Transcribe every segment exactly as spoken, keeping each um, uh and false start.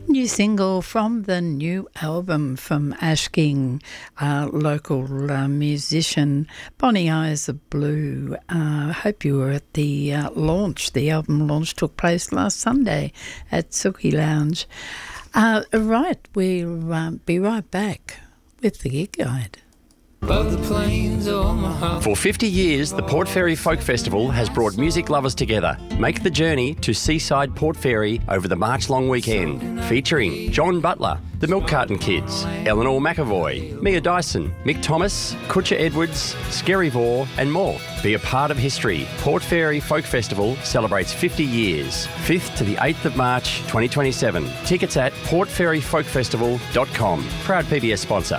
New single from the new album from Ash King, uh, local uh, musician. Bonnie Eyes of Blue. I uh, hope you were at the uh, launch. The album launch took place last Sunday at Suki Lounge. Uh, right, we'll uh, be right back with the Gig Guide. For fifty years, the Port Fairy Folk Festival has brought music lovers together. Make the journey to Seaside Port Fairy over the March long weekend, featuring John Butler, the Milk Carton Kids, Eleanor McAvoy, Mia Dyson, Mick Thomas, Kutcher Edwards, Skerry Vore and more. Be a part of history. Port Fairy Folk Festival celebrates fifty years, fifth to the eighth of March twenty twenty-seven. Tickets at port fairy folk festival dot com. Proud P B S sponsor.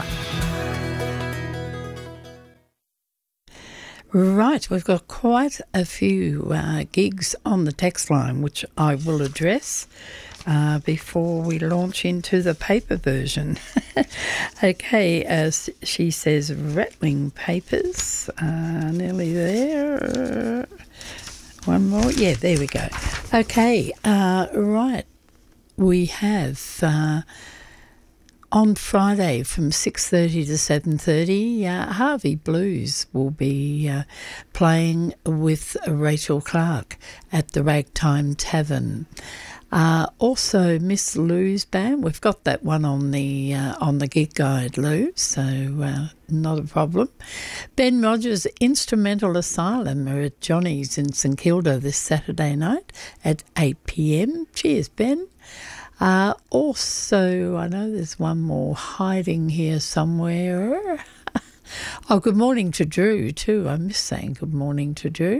Right, we've got quite a few uh, gigs on the text line, which I will address uh, before we launch into the paper version. Okay, as she says, rattling papers, uh, nearly there. One more, yeah, there we go. Okay, uh, right, we have... Uh, On Friday from six thirty to seven thirty, uh, Harvey Blues will be uh, playing with Rachel Clark at the Ragtime Tavern. Uh, also, Miss Lou's band, we've got that one on the uh, on the Gig Guide, Lou, so uh, not a problem. Ben Rogers Instrumental Asylum are at Johnny's in St Kilda this Saturday night at eight p m. Cheers, Ben. Uh, also, I know there's one more hiding here somewhere. Oh, good morning to Drew too. I miss saying good morning to Drew.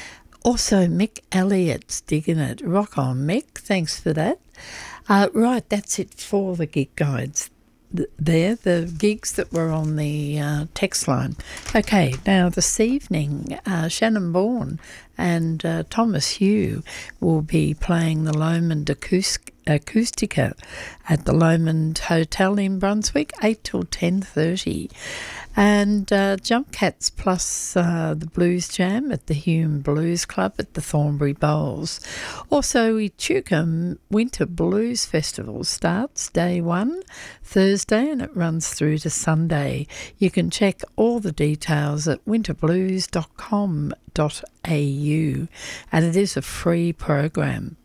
Also, Mick Elliott's digging it. Rock on, Mick. Thanks for that. Uh, right, that's it for the Gig Guides there, the gigs that were on the uh, text line. Okay, now this evening, uh, Shannon Bourne and uh, Thomas Hugh will be playing the Lomond Acoustic Acoustica at the Lomond Hotel in Brunswick, eight till ten thirty. And uh, Jump Cats plus uh, the Blues Jam at the Hume Blues Club at the Thornbury Bowls. Also, Echuca Winter Blues Festival starts day one, Thursday, and it runs through to Sunday. You can check all the details at winter blues dot com dot a u, and it is a free program.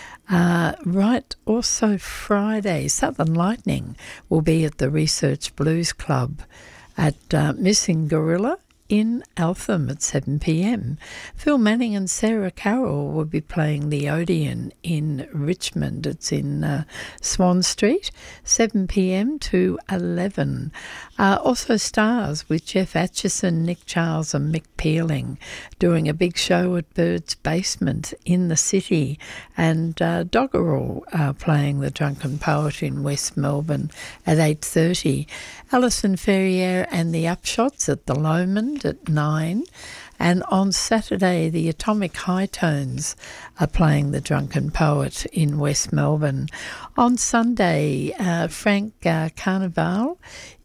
Uh, right, also Friday, Southern Lightning will be at the Research Blues Club at uh, Missing Gorilla in Eltham at seven p m. Phil Manning and Sarah Carroll will be playing the Odeon in Richmond. It's in uh, Swan Street, seven p m to eleven. Uh, also Stars with Jeff Atchison, Nick Charles and Mick Peeling doing a big show at Bird's Basement in the city, and uh, Doggerel uh, playing the Drunken Poet in West Melbourne at eight thirty. Alison Ferrier and the Upshots at the Lomond at nine. And on Saturday, the Atomic High Tones are playing the Drunken Poet in West Melbourne. On Sunday, uh, Frank uh, Carnival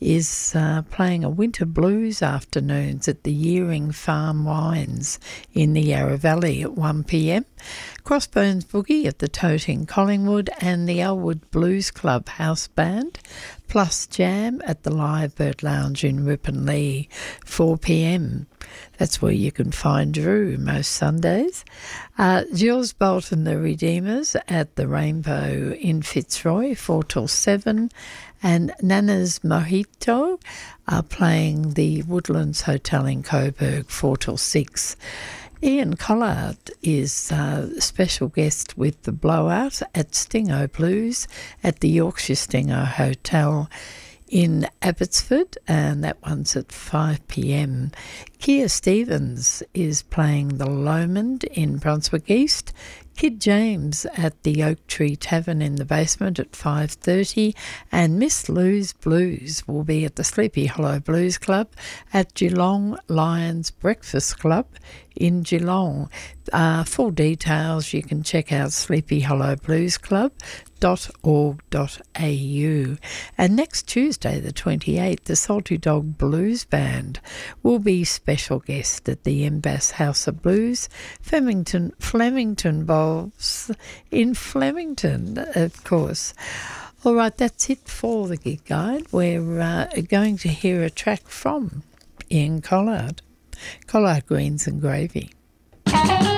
is uh, playing a Winter Blues afternoons at the Yearing Farm Wines in the Yarra Valley at one p m. Crossbones Boogie at the Tote in Collingwood, and the Elwood Blues Club House Band plus Jam at the Live Bird Lounge in Ripponlea, four p m. That's where you can find Drew most Sundays. Uh, Jules Bolt and the Redeemers at the Rainbow in Fitzroy, four till seven. And Nana's Mojito are playing the Woodlands Hotel in Coburg, four till six. Ian Collard is a special guest with the Blowout at Stingo Blues at the Yorkshire Stingo Hotel in Abbotsford, and that one's at five p m. Kia Stevens is playing the Lomond in Brunswick East. Kid James at the Oak Tree Tavern in the basement at five thirty, and Miss Lou's Blues will be at the Sleepy Hollow Blues Club at Geelong Lions Breakfast Club in Geelong. Uh, full details you can check out Sleepy Hollow Blues Club dot org dot a u. And next Tuesday the twenty-eighth, the Salty Dog Blues Band will be special guest at the Embass House of Blues, Flemington, Flemington Bowls in Flemington, of course. All right, that's it for the Gig Guide. We're uh, going to hear a track from Ian Collard, Collard Greens and Gravy.